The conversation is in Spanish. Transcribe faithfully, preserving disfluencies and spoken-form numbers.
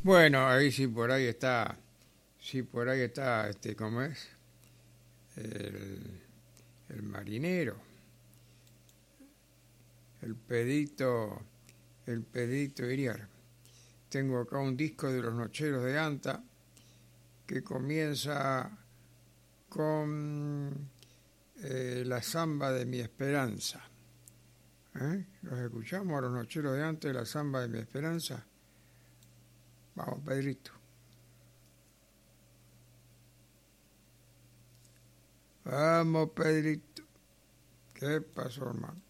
Bueno, ahí sí por ahí está, sí por ahí está, este, ¿cómo es? El, el marinero, el pedito, el pedito Iriar. Tengo acá un disco de los Nocheros de Anta que comienza con eh, la samba de mi esperanza. ¿Eh? ¿Los escuchamos a los Nocheros de Anta, la samba de mi esperanza? Vamos, Pedrito. Vamos, Pedrito. ¿Qué pasó, hermano?